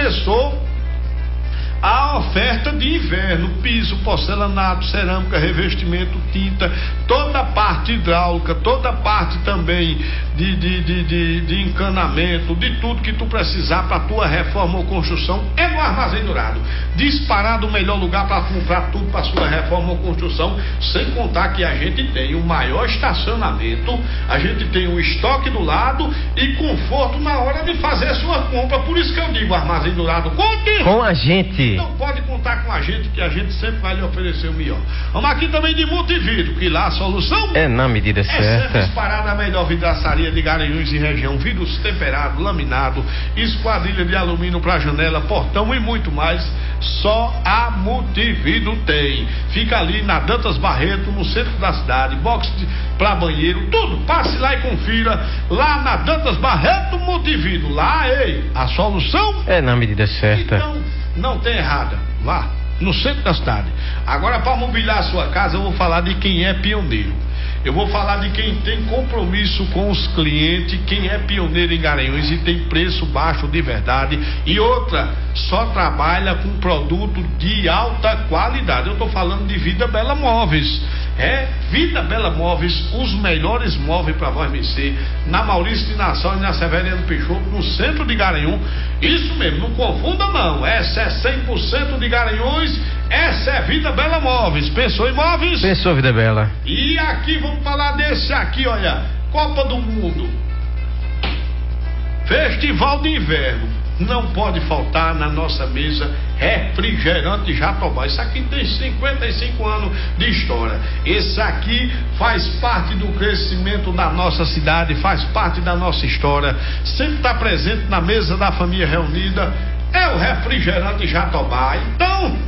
começou a oferta de inverno: piso, porcelanato, cerâmica, revestimento, tinta, toda a parte hidráulica, toda a parte também de encanamento, de tudo que tu precisar para tua reforma ou construção é no Armazém Dourado. Disparado o melhor lugar para comprar tudo para sua reforma ou construção, sem contar que a gente tem o maior estacionamento, a gente tem o estoque do lado e conforto na hora de fazer a sua compra. Por isso que eu digo: Armazém Dourado, conte com a gente. Então pode contar com a gente, que a gente sempre vai lhe oferecer o melhor. Vamos aqui também de Multividro, que lá a solução é na medida certa. Sempre disparada a melhor vidraçaria de Garanhuns e região: vidros temperados, laminado, esquadrilha de alumínio para janela, portão e muito mais. Só a Multividro tem. Fica ali na Dantas Barreto, no centro da cidade, box para banheiro, tudo. Passe lá e confira, lá na Dantas Barreto Multividro. Lá, a solução é na medida certa. Então não tem errada, vá no centro da cidade. Agora, para mobiliar a sua casa, eu vou falar de quem é pioneiro. Eu vou falar de quem tem compromisso com os clientes, quem é pioneiro em Garanhuns e tem preço baixo de verdade. E outra, só trabalha com produto de alta qualidade. Eu estou falando de Vida Bela Móveis. Vida Bela Móveis, os melhores móveis para vós vencer, na Maurício de Nassau e na Severiano Peixoto, no centro de Garanhuns. Isso mesmo, não confunda não. Essa é 100% de Garanhuns. Essa é Vida Bela Móveis. Pensou em móveis? Pensou Vida Bela. E aqui vamos falar desse aqui, olha, Copa do Mundo, Festival de Inverno. Não pode faltar na nossa mesa refrigerante Jatobá. Isso aqui tem 55 anos de história. Esse aqui faz parte do crescimento da nossa cidade, faz parte da nossa história. Sempre está presente na mesa da família reunida. É o refrigerante Jatobá. Então,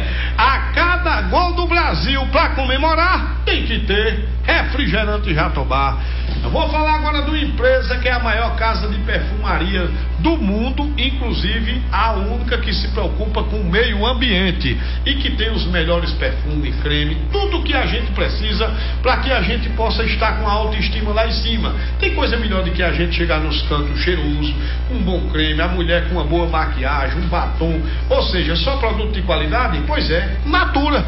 a cada gol do Brasil para comemorar, tem que ter refrigerante Jatobá. Eu vou falar agora de uma empresa que é a maior casa de perfumaria do mundo, inclusive a única que se preocupa com o meio ambiente e que tem os melhores perfumes, creme, tudo que a gente precisa para que a gente possa estar com a autoestima lá em cima. Tem coisa melhor do que a gente chegar nos cantos cheiroso, um bom creme, a mulher com uma boa maquiagem, um batom, ou seja, só produto de qualidade? Pois é, Natura.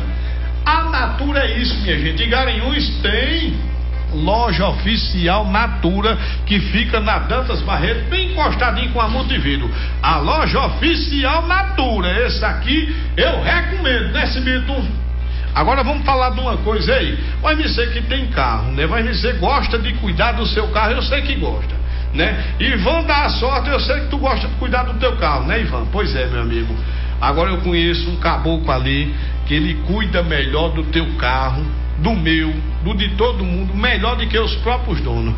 A Natura é isso, minha gente. Em Garanhuns tem loja oficial Natura, que fica na Dantas Barreto, bem encostadinho com a Multividro. A loja oficial Natura, esse aqui eu recomendo, né, Cibito? Agora vamos falar de uma coisa aí. Vai me dizer que tem carro, né? Vai me dizer que gosta de cuidar do seu carro, eu sei que gosta, né? Ivan dá a sorte, eu sei que tu gosta de cuidar do teu carro, né, Ivan? Pois é, meu amigo. Agora eu conheço um caboclo ali que ele cuida melhor do teu carro, do meu, do de todo mundo, melhor do que os próprios donos.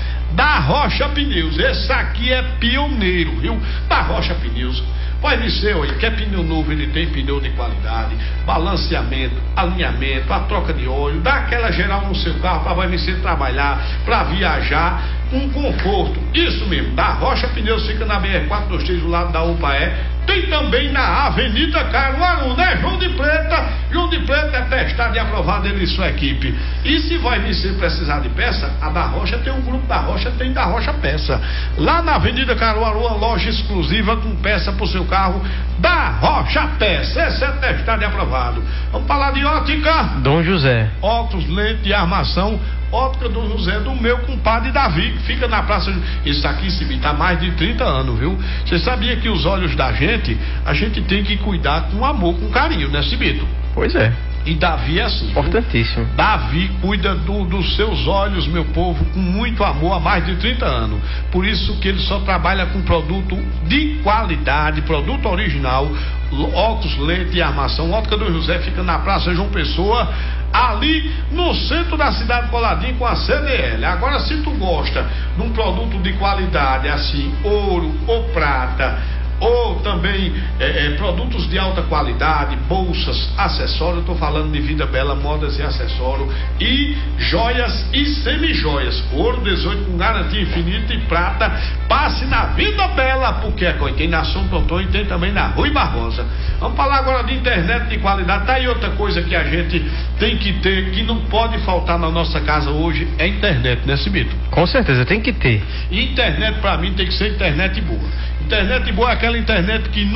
Da Rocha Pneus. Esse aqui é pioneiro, viu? Da Rocha Pneus. Pode ser, olha, quer pneu novo, ele tem pneu de qualidade, balanceamento, alinhamento, a troca de óleo, dá aquela geral no seu carro para você trabalhar, para viajar com conforto. Isso mesmo, da Rocha Pneus, fica na BR-423 do lado da UPAE. Tem também na Avenida Caruaru, né, João de Preta? João de Preta é testado e aprovado ele e sua equipe. E se vai você precisar de peça, a da Rocha tem um grupo da Rocha, tem da Rocha Peça. Lá na Avenida Caruaru, uma loja exclusiva com peça pro seu carro da Rocha Peça. Esse é testado e aprovado. Vamos falar de ótica? Dom José. Óculos, lente e armação. Ótica do José, do meu compadre Davi, que fica na praça. Isso aqui, se está há mais de 30 anos, viu? Você sabia que os olhos da gente, a gente tem que cuidar com amor, com carinho, né, Cibito? Pois é. E Davi é assim. Importantíssimo. Viu? Davi cuida dos seus olhos, meu povo, com muito amor há mais de 30 anos. Por isso que ele só trabalha com produto de qualidade, produto original, óculos, lente e armação. Ótica do José fica na Praça João Pessoa, ali no centro da cidade, coladinho com a CDL. Agora, se tu gosta de um produto de qualidade, assim, ouro ou prata, ou também produtos de alta qualidade, bolsas, acessórios, estou falando de Vida Bela Modas e Acessórios, e joias e semijoias, ouro 18 com garantia infinita e prata. Passe na Vida Bela, porque tem na São Antônio e tem também na Rui Barbosa. Vamos falar agora de internet de qualidade. Tá aí outra coisa que a gente tem que ter, que não pode faltar na nossa casa hoje, é internet, né, Cibito? Com certeza, tem que ter. E internet pra mim tem que ser internet boa. Internet boa é aquela internet que